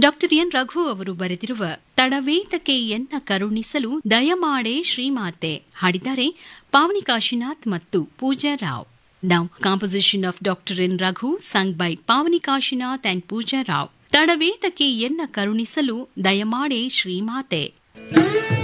Doctor N Raghu ಅವರು ಬರೆದಿರುವ ತಡವೇತಕ್ಕೆ ಎನ್ನ ಕರುಣಿಸಲು ದಯಮಾಡೆ ಶ್ರೀಮಾತೆ ಹಾಡಿದ್ದಾರೆ ಪಾವನಿ ಕಾಶಿನಾಥ್ ಮತ್ತು ಪೂಜಾ Rao. Now, composition of Dr. N. Raghu, sung by Pavani Kashinath and Pooja Rao. ತಡವೇತಕ್ಕೆ ಎನ್ನ ಕರುಣಿಸಲು ದಯಮಾಡೆ ಶ್ರೀಮಾತೆ.